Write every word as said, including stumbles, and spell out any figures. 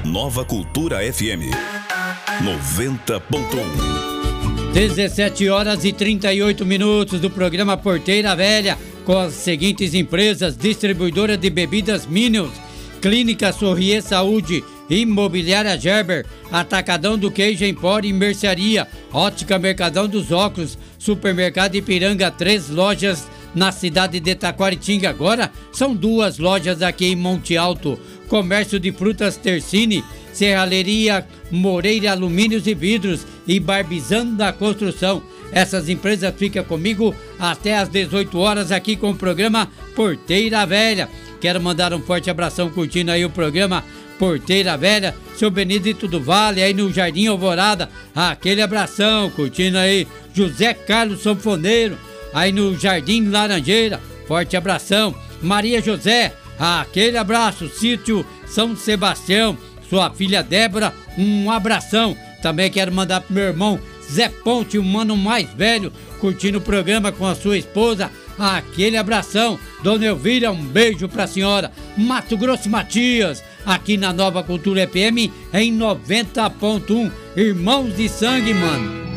Nova Cultura F M noventa ponto um. dezessete horas e trinta e oito minutos do programa Porteira Velha, com as seguintes empresas: distribuidora de bebidas Minions, Clínica Sorrier Saúde, Imobiliária Gerber, Atacadão do Queijo Empório e Mercearia, Ótica Mercadão dos Óculos, Supermercado Ipiranga, três lojas na cidade de Taquaritinga. Agora são duas lojas aqui em Monte Alto. Comércio de Frutas Tercini, Serralheria Moreira Alumínios e Vidros e Barbizan da Construção. Essas empresas ficam comigo até às dezoito horas aqui com o programa Porteira Velha. Quero mandar um forte abração curtindo aí o programa Porteira Velha, seu Benedito do Vale, aí no Jardim Alvorada. Aquele abração, curtindo aí José Carlos Sanfoneiro, aí no Jardim Laranjeira. Forte abração. Maria José, aquele abraço. Sítio São Sebastião, sua filha Débora, um abração. Também quero mandar pro meu irmão Zé Ponte, o mano mais velho, curtindo o programa com a sua esposa. Aquele abração. Dona Elvira, um beijo pra senhora. Mato Grosso e Matias, aqui na Nova Cultura F M em noventa ponto um. Irmãos de sangue, mano.